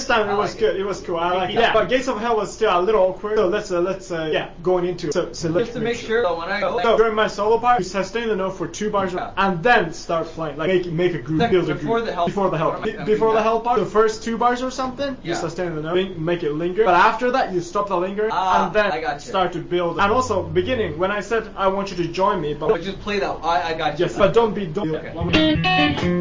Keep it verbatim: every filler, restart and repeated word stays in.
first time it I was like good. it. It was cool. I like it. Yeah. Yeah. But Gates of Hell was still a little awkward. So let's uh, let's uh, yeah going into it. So, so let's Just to make sure that when I go, So during my solo part, you sustain the note for two bars Yeah. and then start playing. Like make make a groove, Second, build a before groove. the help before the help. part, am I- Be- before am I the doing help part, the first two bars or something, you Yeah. sustain the note, make it linger. But after that, you stop the linger Ah, and then I gotcha. start to build. And also beginning when I said I want you to join me, but but just play that. I, I got you. yes, but don't be don't. Okay.